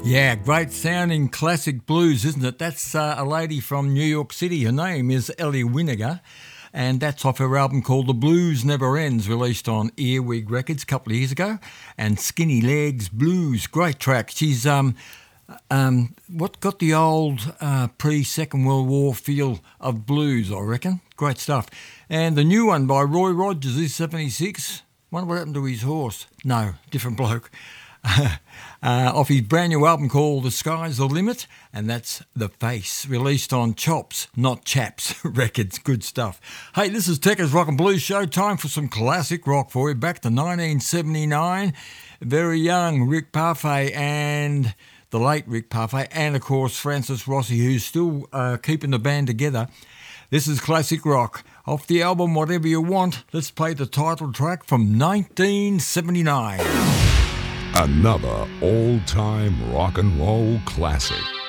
Yeah, great sounding classic blues, isn't it? That's a lady from New York City. Her name is Ellie Winnegar, and that's off her album called The Blues Never Ends, released on Earwig Records a couple of years ago. And Skinny Legs Blues, great track. She's what got the old pre-Second World War feel of blues, I reckon. Great stuff. And the new one by Roy Rogers is 76. Wonder what happened to his horse. No, different bloke. Off his brand new album called The Sky's the Limit, and that's The Face, released on Chops, Not Chaps Records. Good stuff. Hey, this is Tekka's Rock and Blues Show. Time for some classic rock for you. Back to 1979. Very young Rick Parfait and the late Rick Parfait, and of course Francis Rossi, who's still keeping the band together. This is classic rock. Off the album Whatever You Want, let's play the title track from 1979. Another all-time rock and roll classic.